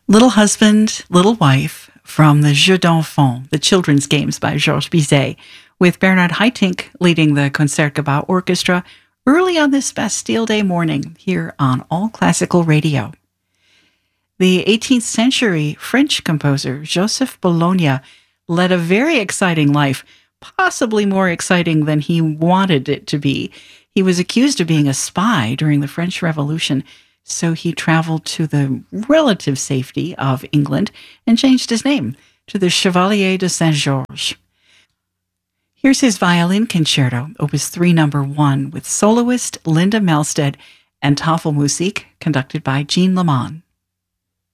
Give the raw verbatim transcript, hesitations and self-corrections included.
Little Husband, Little Wife from the Jeux d'Enfants, the children's games by Georges Bizet, with Bernard Haitink leading the Concertgebouw Orchestra early on this Bastille Day morning here on All Classical Radio. The eighteenth century French composer Joseph Bologna led a very exciting life, possibly more exciting than he wanted it to be. He was accused of being a spy during the French Revolution, so he traveled to the relative safety of England and changed his name to the Chevalier de Saint-Georges. Here's his violin concerto, Opus three, number one, with soloist Linda Melstead and Tafelmusik, conducted by Jean Lamont.